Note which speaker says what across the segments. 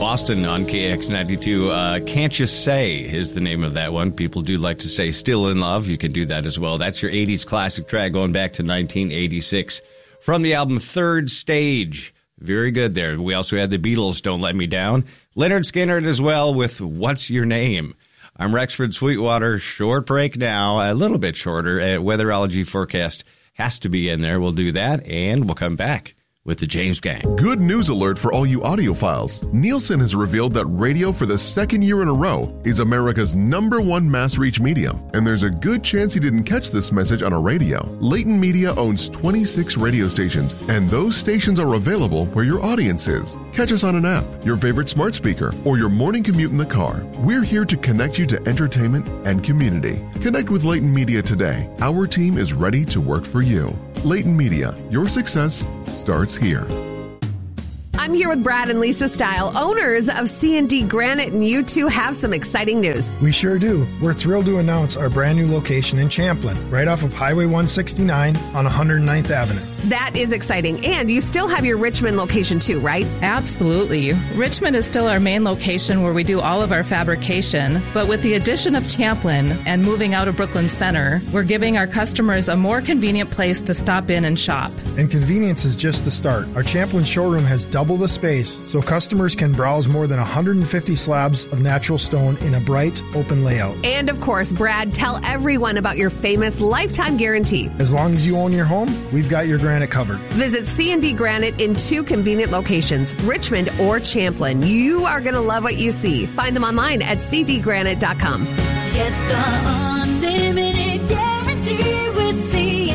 Speaker 1: Boston on KX92. Can't You Say is the name of that one. People do like to say Still in Love. You can do that as well. That's your 80s classic track going back to 1986 from the album Third Stage. Very good there. We also had the Beatles, Don't Let Me Down. Leonard Skinner as well with What's Your Name? I'm Rexford Sweetwater. Short break now, a little bit shorter. Weatherology forecast has to be in there. We'll do that, and we'll come back with the James Gang.
Speaker 2: Good news alert for all you audiophiles. Nielsen has revealed that radio for the second year in a row is America's #1 mass reach medium. And there's a good chance you didn't catch this message on a radio. Leighton Media owns 26 radio stations, and those stations are available where your audience is. Catch us on an app, your favorite smart speaker, or your morning commute in the car. We're here to connect you to entertainment and community. Connect with Leighton Media today. Our team is ready to work for you. Leighton Media, your success starts here.
Speaker 3: I'm here with Brad and Lisa Style, owners of C&D Granite, and you two have some exciting news.
Speaker 4: We sure do. We're thrilled to announce our brand new location in Champlin, right off of Highway 169 on 109th Avenue.
Speaker 3: That is exciting. And you still have your Richmond location too, right?
Speaker 5: Absolutely. Richmond is still our main location where we do all of our fabrication, but with the addition of Champlin and moving out of Brooklyn Center, we're giving our customers a more convenient place to stop in and shop.
Speaker 4: And convenience is just the start. Our Champlin showroom has double the space, so customers can browse more than 150 slabs of natural stone in a bright, open layout.
Speaker 3: And of course, Brad, tell everyone about your famous lifetime guarantee.
Speaker 4: As long as you own your home, we've got your granite covered.
Speaker 3: Visit C&D Granite in 2 convenient locations, Richmond or Champlin. You are going to love what you see. Find them online at cdgranite.com.
Speaker 6: Get the unlimited guarantee with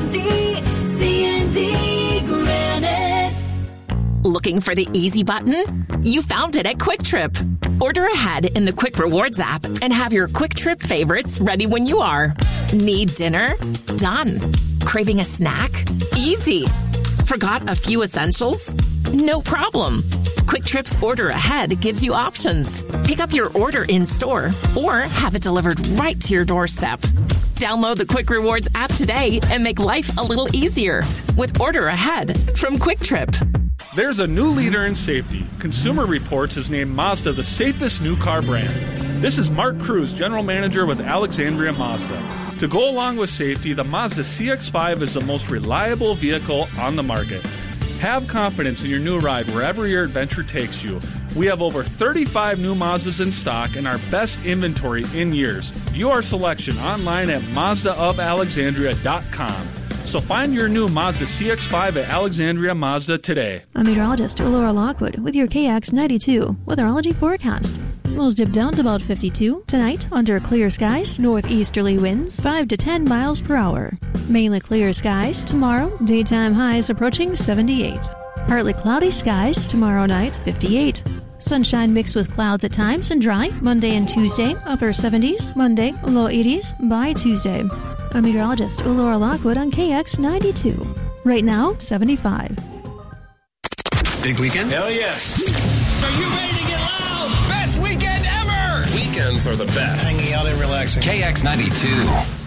Speaker 6: C&D Granite.
Speaker 7: Looking for the easy button? You found it at Quick Trip. Order ahead in the Quick Rewards app and have your Quick Trip favorites ready when you are. Need dinner? Done. Craving a snack? Easy. Forgot a few essentials? No problem. Quick Trip's Order Ahead gives you options. Pick up your order in store or have it delivered right to your doorstep. Download the Quick Rewards app today and make life a little easier with Order Ahead from Quick Trip.
Speaker 8: There's a new leader in safety. Consumer Reports has named Mazda the safest new car brand. This is Mark Cruz, General Manager with Alexandria Mazda. To go along with safety, the Mazda CX-5 is the most reliable vehicle on the market. Have confidence in your new ride wherever your adventure takes you. We have over 35 new Mazdas in stock and our best inventory in years. View our selection online at MazdaofAlexandria.com. So find your new Mazda CX-5 at Alexandria Mazda today.
Speaker 9: I'm meteorologist Laura Lockwood with your KX92 weatherology forecast. We'll dip down to about 52. Tonight, under clear skies, northeasterly winds 5 to 10 miles per hour. Mainly clear skies. Tomorrow, daytime highs approaching 78. Partly cloudy skies tomorrow night, 58. Sunshine mixed with clouds at times and dry. Monday and Tuesday, upper 70s. Monday, low 80s by Tuesday. I'm meteorologist Laura Lockwood on KX92. Right now, 75.
Speaker 10: Big weekend?
Speaker 11: Hell yes. Are you ready to get loud? Best weekend ever!
Speaker 10: Weekends are the best.
Speaker 11: Hanging out and relaxing.
Speaker 10: KX92.